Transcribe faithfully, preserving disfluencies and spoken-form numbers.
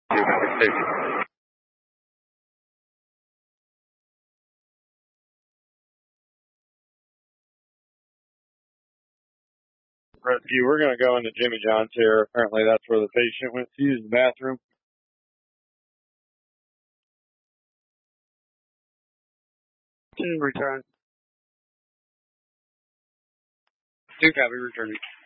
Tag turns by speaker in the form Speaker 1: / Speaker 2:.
Speaker 1: Two copy, safety. Rescue, we're going to go into Jimmy John's here. Apparently that's where the patient went to use the bathroom. Return. Two copy, returning.